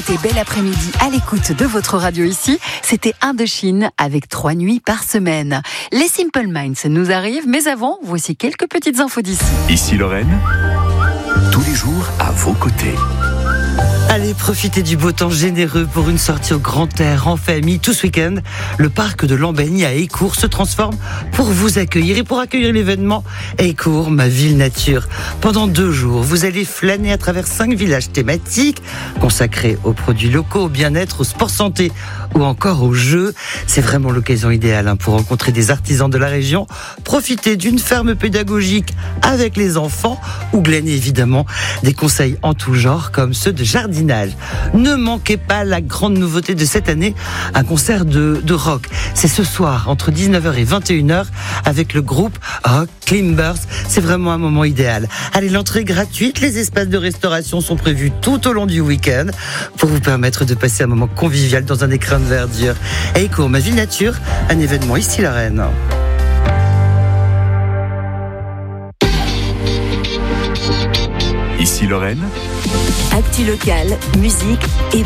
écoutez Belle Après-midi à l'écoute de votre radio ici. C'était Indochine avec 3 nuits par semaine. Les Simple Minds nous arrivent, mais avant, voici quelques petites infos d'ici. Ici Lorraine, tous les jours à vos côtés. Allez, profitez du beau temps généreux pour une sortie au grand air en famille tout ce week-end. Le parc de Lambagny à Écourt se transforme pour vous accueillir et pour accueillir l'événement Écourt, ma ville nature. Pendant 2 jours, vous allez flâner à travers 5 villages thématiques consacrés aux produits locaux, au bien-être, au sport santé ou encore aux jeux. C'est vraiment l'occasion idéale pour rencontrer des artisans de la région, profiter d'une ferme pédagogique avec les enfants ou glaner évidemment des conseils en tout genre comme ceux de jardinage. Ne manquez pas la grande nouveauté de cette année, un concert de rock. C'est ce soir entre 19h et 21h avec le groupe Rock Climbers. C'est vraiment un moment idéal. Allez, l'entrée est gratuite, les espaces de restauration sont prévus tout au long du week-end pour vous permettre de passer un moment convivial dans un écrin de verdure. Écourt, ma ville nature, un événement ici Lorraine. Ici Lorraine, Actu locale, musique et